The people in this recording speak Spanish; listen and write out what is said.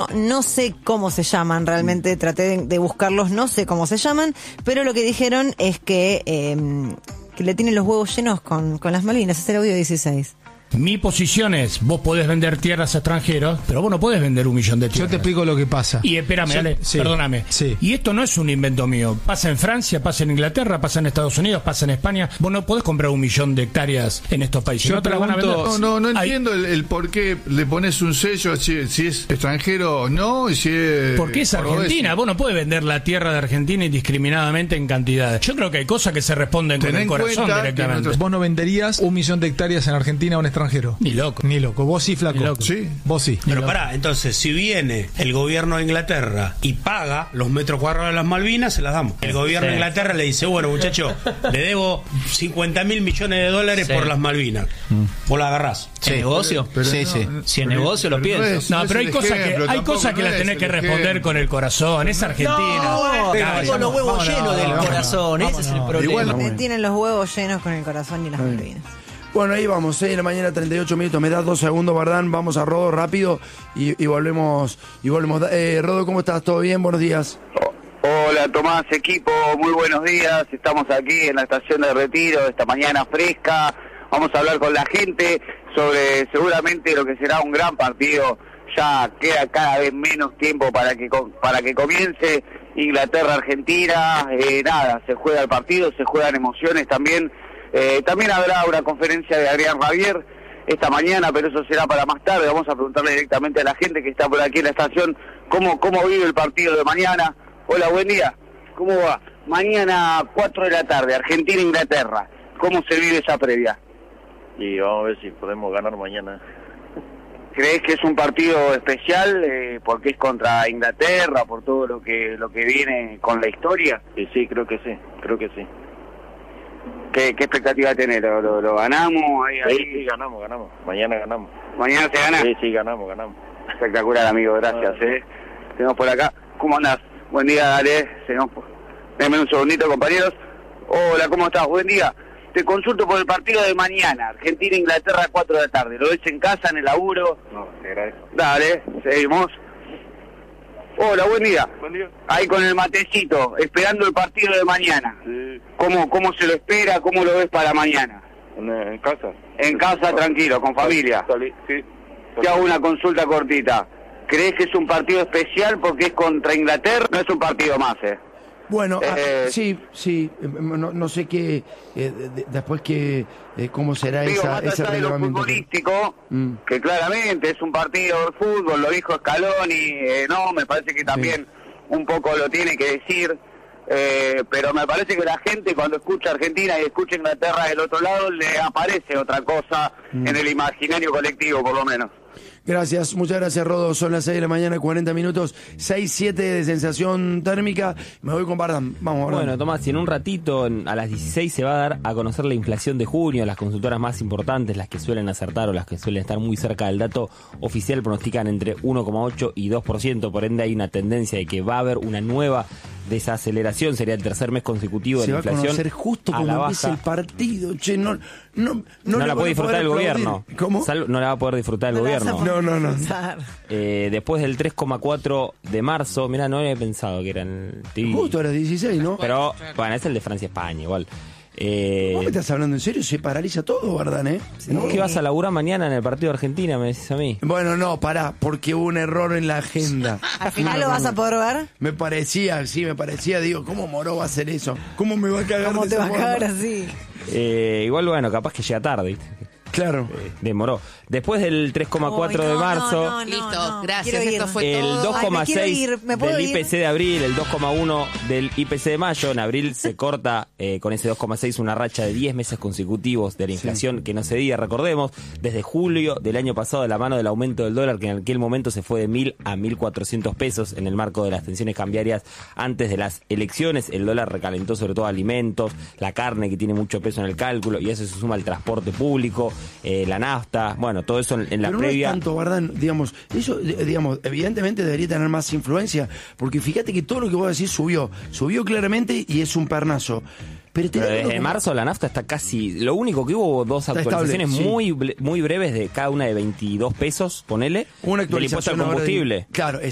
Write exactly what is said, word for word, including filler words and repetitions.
No sé cómo se llaman, realmente traté de, de buscarlos, no sé cómo se llaman, pero lo que dijeron es que, eh, que le tienen los huevos llenos con, con las Malvinas. Es el audio dieciséis. Mi posición es, vos podés vender tierras a extranjeros, pero vos no podés vender un millón de tierras. Yo te explico lo que pasa. Y espérame, sí, Ale, sí, perdóname. Sí. Y esto no es un invento mío. Pasa en Francia, pasa en Inglaterra, pasa en Estados Unidos, pasa en España. Vos no podés comprar un millón de hectáreas en estos países. Yo no te las van a vender. No, no, no Hay- entiendo el, el por qué le pones un sello si, si es extranjero o no, y si es... Porque es cordobés. Argentina, vos no podés vender la tierra de Argentina indiscriminadamente en cantidades. Yo creo que hay cosas que se responden Ten con el en corazón cuenta que directamente. nosotros- Vos no venderías un millón de hectáreas en Argentina a un extranjero. Ni loco. Ni loco. Vos sí, flaco. Ni loco. Sí. Vos sí. Pero pará, entonces, si viene el gobierno de Inglaterra y paga los metros cuadrados de las Malvinas, se las damos. El gobierno de Inglaterra le dice, bueno, muchacho, le debo cincuenta mil millones de dólares Sí. por las Malvinas. Vos la agarrás. ¿En negocio? Pero sí, no, sí. no, Si en pero- negocio lo pero pienso. no es- No, es pero hay el cosas que ejemplo, hay tampoco cosas que no las es tenés el que responder ejemplo. con el corazón. Es Argentina. No, Claro, tengo los huevos vámonos, llenos del vámonos, corazón. Ese es el vámonos. problema. Igual no- Eh, Tienen los huevos llenos con el corazón y las Malvinas. Bueno, ahí vamos, seis de la mañana, treinta y ocho minutos. Me das dos segundos, Bardán. Vamos a Rodo rápido y, y volvemos. y volvemos. Eh, Rodo, ¿cómo estás? ¿Todo bien? Buenos días. Hola Tomás, equipo, muy buenos días. Estamos aquí en la estación de Retiro, esta mañana fresca. Vamos a hablar con la gente sobre seguramente lo que será un gran partido. Ya queda cada vez menos tiempo para que com- para que comience Inglaterra-Argentina. Eh, nada, se juega el partido, se juegan emociones también. Eh, también habrá una conferencia de Adrián Rabier esta mañana, pero eso será para más tarde. Vamos a preguntarle directamente a la gente que está por aquí en la estación cómo, cómo vive el partido de mañana. Hola, buen día. ¿Cómo va? Mañana cuatro de la tarde, Argentina-Inglaterra. ¿Cómo se vive esa previa? Y vamos a ver si podemos ganar mañana. ¿Crees que es un partido especial eh, porque es contra Inglaterra, por todo lo que lo que viene con la historia? Y sí, creo que sí, creo que sí. ¿Qué, qué expectativa tenés? ¿Lo, lo, lo ganamos? Ahí, ahí. Sí, sí, ganamos, ganamos. Mañana ganamos. ¿Mañana se gana? Sí, sí, ganamos, ganamos. Espectacular, amigo, gracias. Eh. Tenemos por acá. ¿Cómo andás? Buen día, dale. Tenemos por... Deme un segundito, compañeros. Hola, ¿cómo estás? Buen día. Te consulto por el partido de mañana. Argentina-Inglaterra, cuatro de la tarde. ¿Lo ves en casa, en el laburo? No, te agradezco. Dale, seguimos. Hola, buen día. Buen día. Ahí con el matecito, esperando el partido de mañana. Sí, ¿Cómo, cómo se lo espera? ¿Cómo lo ves para mañana? en, en casa. En casa, tranquilo, con familia. Salí, sí. Te hago una consulta cortita. ¿Crees que es un partido especial porque es contra Inglaterra? No es un partido más, ¿eh? Bueno, ah, Eh, sí, sí. eh, No, no sé qué. eh, de- de- después que. eh, ¿Cómo será Digo, esa, más ese allá de lo relevamiento? que- futbolístico, Mm. que claramente es un partido de fútbol, lo dijo Scaloni, eh, no, me parece que también un poco lo tiene que decir, eh, pero me parece que la gente cuando escucha Argentina y escucha Inglaterra del otro lado, le aparece otra cosa Mm. en el imaginario colectivo, por lo menos. Gracias, muchas gracias, Rodo. Son las seis de la mañana, cuarenta minutos. seis siete de sensación térmica. Me voy con Bardán. Vamos, Bardán. Bueno, Tomás, y en un ratito, en- a las dieciséis, se va a dar a conocer la inflación de junio. Las consultoras más importantes, las que suelen acertar o las que suelen estar muy cerca del dato oficial, pronostican entre uno coma ocho y dos por ciento. Por ende, hay una tendencia de que va a haber una nueva desaceleración. Sería el tercer mes consecutivo de Se la va a inflación. conocer justo a cuando la empiece baja. el partido. Che, no, no, no, No, le la van puede a disfrutar poder el aplaudir. gobierno. ¿Cómo? Sal- no la va a poder disfrutar el No la vas a gobierno. poder No, no, no. usar. Eh, después del tres coma cuatro de marzo, mira, no había pensado que era el T V. Justo a las dieciséis, ¿no? Pero, bueno, es el de Francia-España, igual. Eh, ¿Vos me estás hablando en serio? Se paraliza todo, Bardán, ¿eh? ¿Vos qué vas a laburar mañana en el partido de Argentina, me decís a mí? Bueno, no, pará, porque hubo un error en la agenda. ¿Al final lo vas a poder ver? Me parecía, sí, me parecía, digo, ¿cómo Moró va a hacer eso? ¿Cómo me va a cagar ¿Cómo de te esa va a forma? cagar así? Eh, igual, bueno, capaz que llega tarde, ¿viste? Claro. Eh, demoró. Después del tres coma cuatro Ay, de no, marzo, no, no, Listo, no. gracias, Quiero esto ir. fue el todo. dos Ay, coma me quiero seis ir, ¿me puedo del ir? I P C de abril, el dos coma uno del I P C de mayo. En abril se corta eh, con ese dos coma seis una racha de diez meses consecutivos de la inflación que no cedía, recordemos, desde julio del año pasado, de la mano del aumento del dólar, que en aquel momento se fue de mil a mil cuatrocientos pesos en el marco de las tensiones cambiarias antes de las elecciones. El dólar recalentó sobre todo alimentos, la carne, que tiene mucho peso en el cálculo, y eso se suma al transporte público, eh, la nafta, bueno, todo eso en, en la Pero previa. no es tanto, Bardán, digamos, eso, eh, digamos, evidentemente debería tener más influencia, porque fíjate que todo lo que vos decís subió, subió claramente y es un pernazo. Pero, te Pero da desde como- marzo la nafta está casi... Lo único que hubo, dos Está actualizaciones estable, sí. muy ble- muy breves de cada una de veintidós pesos, ponele, Una del impuesto actualización al ahora de- combustible. Claro,